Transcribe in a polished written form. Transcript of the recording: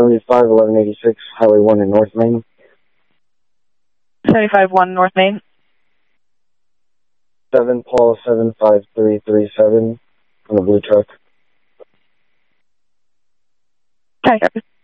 75 1186 Highway 1 in North Main. 75-1 North Main. 7 Paul 75337 on the blue truck. Okay.